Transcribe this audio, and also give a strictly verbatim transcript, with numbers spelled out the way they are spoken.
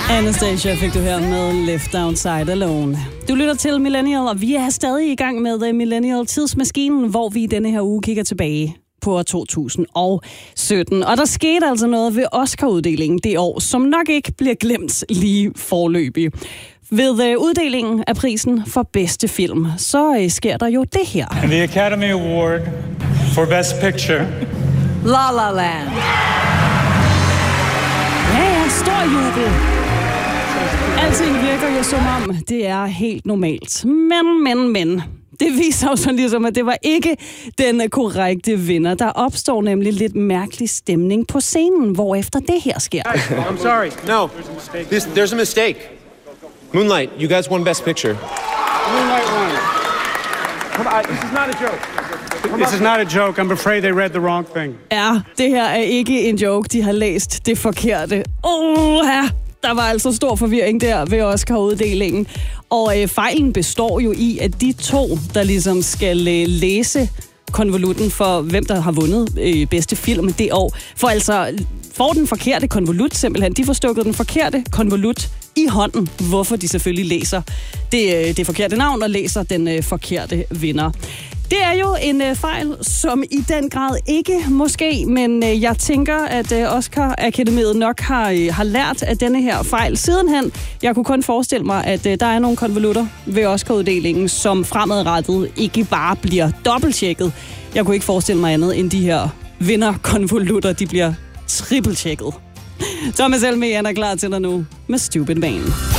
Anastasia fik du her med Left Outside Alone. Du lytter til Millennial, og vi er stadig i gang med Millennial Tidsmaskinen, hvor vi denne her uge kigger tilbage på to tusind sytten. Og der skete altså noget ved Oscar-uddelingen det år, som nok ikke bliver glemt lige forløbig. Ved uddelingen af prisen for bedste film, så sker der jo det her. And the Academy Award for Best Picture. La La Land. Ja, ja, stor jubel. Alting virker jo som om, det er helt normalt. Men, men, men. Det viser jo så ligesom, at det var ikke den korrekte vinder. Der opstår nemlig lidt mærkelig stemning på scenen, hvorefter det her sker. I'm sorry. No, this, there's a mistake. Moonlight, you guys won Best Picture. Moonlight won. Come on, this is not a joke. This is not a joke. I'm afraid they read the wrong thing. Ja, det her er ikke en joke. De har læst det forkerte. Åh, ja. Der var altså stor forvirring der ved Oscar-uddelingen. Og øh, fejlen består jo i, at de to, der ligesom skal øh, læse konvolutten for, hvem der har vundet øh, bedste film det år, for altså får den forkerte konvolut simpelthen. De får stukket den forkerte konvolut i hånden, hvorfor de selvfølgelig læser det, øh, det forkerte navn og læser den øh, forkerte vinder. Det er jo en øh, fejl, som i den grad ikke måske, men øh, jeg tænker, at øh, Oscar-akademiet nok har, øh, har lært af denne her fejl sidenhen. Jeg kunne kun forestille mig, at øh, der er nogle konvolutter ved Oscar-uddelingen, som fremadrettet ikke bare bliver dobbelttjekket. Jeg kunne ikke forestille mig andet, end de her vinderkonvolutter, de bliver trippeltjekket. Thomas Helmig er klar til dig nu med Stupid Man.